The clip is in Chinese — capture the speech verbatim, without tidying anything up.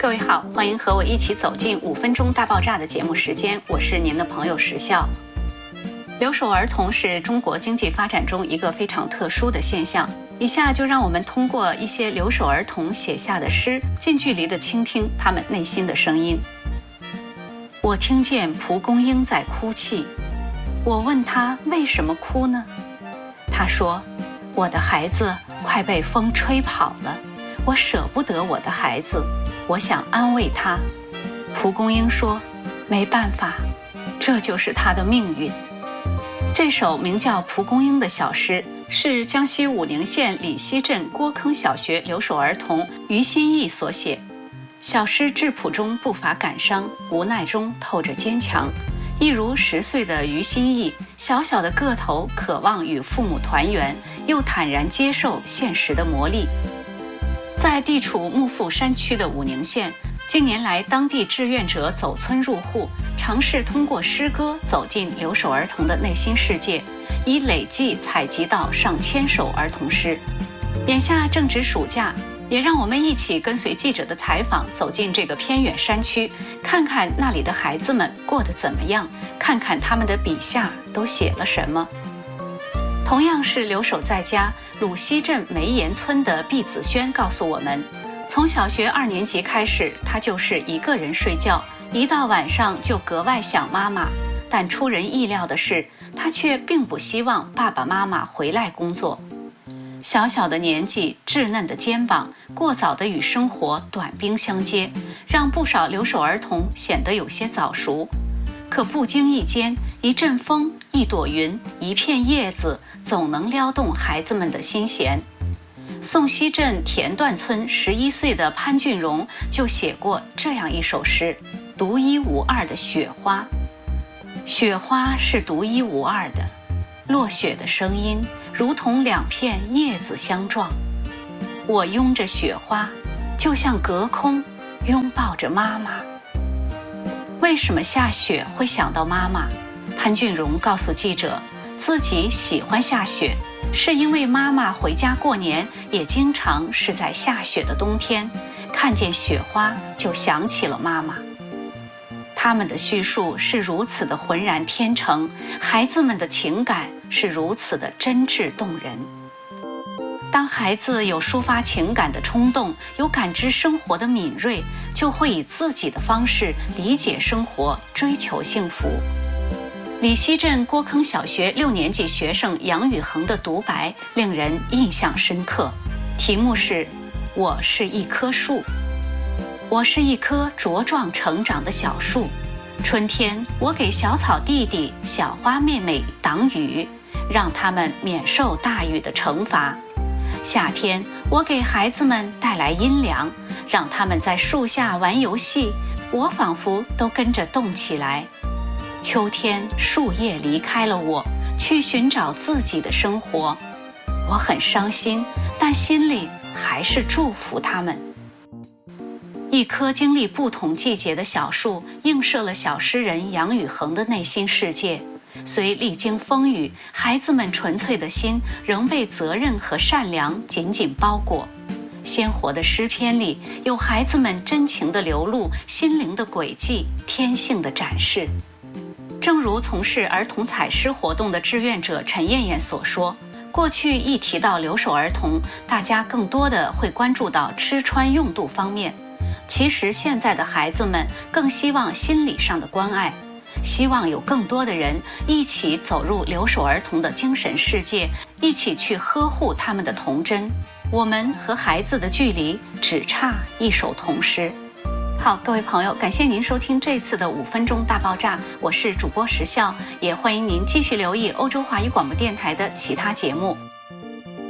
各位好，欢迎和我一起走进五分钟大爆炸的节目时间，我是您的朋友石笑。留守儿童是中国经济发展中一个非常特殊的现象，以下就让我们通过一些留守儿童写下的诗，近距离地倾听他们内心的声音。我听见蒲公英在哭泣，我问他为什么哭呢？他说，我的孩子快被风吹跑了，我舍不得我的孩子，我想安慰他。蒲公英说，没办法，这就是他的命运。这首名叫《蒲公英》的小诗是江西武宁县李溪镇郭坑小学留守儿童于新义所写。小诗质朴中不乏感伤，无奈中透着坚强，一如十岁的于新义，小小的个头渴望与父母团圆，又坦然接受现实的磨砺。在地处幕阜山区的武宁县，近年来当地志愿者走村入户，尝试通过诗歌走进留守儿童的内心世界，已累计采集到上千首儿童诗。眼下正值暑假，也让我们一起跟随记者的采访，走进这个偏远山区，看看那里的孩子们过得怎么样，看看他们的笔下都写了什么。同样是留守在家，鲁西镇梅岩村的毕子轩告诉我们，从小学二年级开始，他就是一个人睡觉，一到晚上就格外想妈妈。但出人意料的是，他却并不希望爸爸妈妈回来工作。小小的年纪，稚嫩的肩膀，过早的与生活短兵相接，让不少留守儿童显得有些早熟。可不经意间，一阵风，一朵云，一片叶子，总能撩动孩子们的心弦。宋溪镇田段村十一岁的潘俊荣就写过这样一首诗，独一无二的雪花。雪花是独一无二的，落雪的声音如同两片叶子相撞。我拥着雪花，就像隔空拥抱着妈妈。为什么下雪会想到妈妈？潘俊荣告诉记者，自己喜欢下雪，是因为妈妈回家过年也经常是在下雪的冬天，看见雪花就想起了妈妈。他们的叙述是如此的浑然天成，孩子们的情感是如此的真挚动人。当孩子有抒发情感的冲动，有感知生活的敏锐，就会以自己的方式理解生活，追求幸福。李溪镇郭坑小学六年级学生杨宇恒的独白令人印象深刻，题目是“我是一棵树”。我是一棵茁壮成长的小树，春天我给小草弟弟、小花妹妹挡雨，让他们免受大雨的惩罚。夏天我给孩子们带来阴凉，让他们在树下玩游戏，我仿佛都跟着动起来。秋天树叶离开了我，去寻找自己的生活，我很伤心，但心里还是祝福他们。一棵经历不同季节的小树，映射了小诗人杨宇恒的内心世界。虽历经风雨，孩子们纯粹的心仍被责任和善良紧紧包裹。鲜活的诗篇里有孩子们真情的流露，心灵的轨迹，天性的展示。正如从事儿童采诗活动的志愿者陈艳艳所说，过去一提到留守儿童，大家更多的会关注到吃穿用度方面。其实现在的孩子们更希望心理上的关爱，希望有更多的人一起走入留守儿童的精神世界，一起去呵护他们的童真。我们和孩子的距离只差一首童诗。好，各位朋友，感谢您收听这次的五分钟大爆炸，我是主播石笑，也欢迎您继续留意欧洲华语广播电台的其他节目。